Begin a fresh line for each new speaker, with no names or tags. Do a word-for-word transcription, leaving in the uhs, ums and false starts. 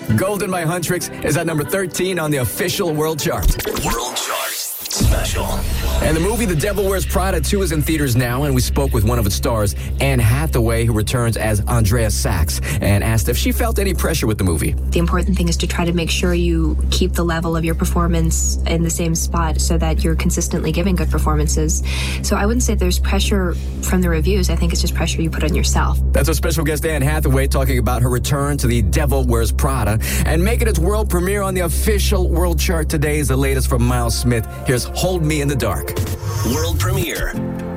Golden by Huntrix is at number thirteen on the official world chart.
World Chart Special.
And the movie The Devil Wears Prada two is in theaters now, and we spoke with one of its stars, Anne Hathaway, who returns as Andrea Sachs, and asked if she felt any pressure with the movie.
The important thing is to try to make sure you keep the level of your performance in the same spot so that you're consistently giving good performances. So I wouldn't say there's pressure from the reviews. I think it's just pressure you put on yourself.
That's our special guest, Anne Hathaway, talking about her return to The Devil Wears Prada, and making its world premiere on the official world chart today is the latest from Miles Smith. Here's Hold Me in the Dark.
World premiere.